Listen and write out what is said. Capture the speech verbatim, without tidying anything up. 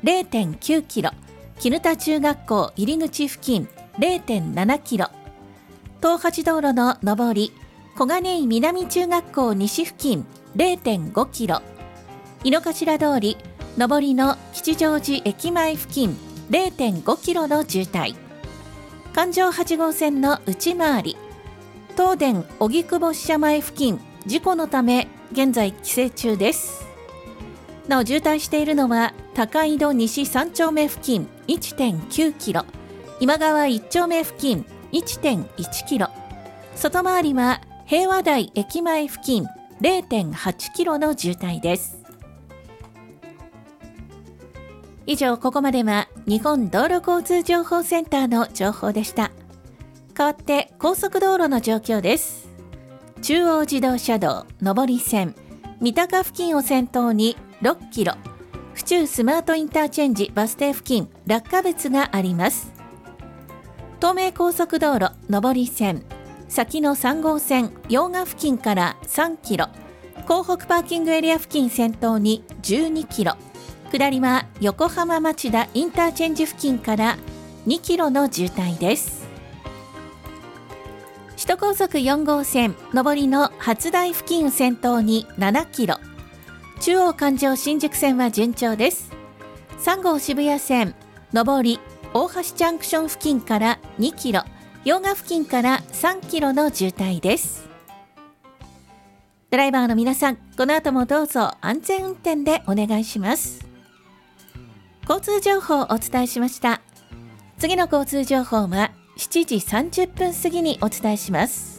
れいてんきゅうキロ、絹田中学校入り口付近 れいてんななキロ、東八道路の上り小金井南中学校西付近 れいてんごキロ、井の頭通り上りの吉祥寺駅前付近 れいてんごキロの渋滞、環状はち号線の内回り東電荻窪支社前付近事故のため現在規制中です。なお渋滞しているのは高井戸西さん丁目付近 いってんきゅうキロ、今川いち丁目付近 いってんいちキロ、外回りは平和台駅前付近 れいてんはちキロの渋滞です。以上、ここまでは日本道路交通情報センターの情報でした。代わって高速道路の状況です。中央自動車道上り線三鷹付近を先頭にろっキロ、府中スマートインターチェンジバス停付近落下物があります。東名高速道路上り線先のさん号線用賀付近からさんキロ、港北パーキングエリア付近先頭にじゅうにキロ、下りは横浜町田インターチェンジ付近からにキロの渋滞です。首都高速よん号線上りの初台付近を先頭にななキロ、中央環状新宿線は順調です。さん号渋谷線上り大橋ジャンクション付近からにキロ、用賀付近からさんキロの渋滞です。ドライバーの皆さん、この後もどうぞ安全運転でお願いします。交通情報をお伝えしました。次の交通情報はしちじさんじゅっぷん過ぎにお伝えします。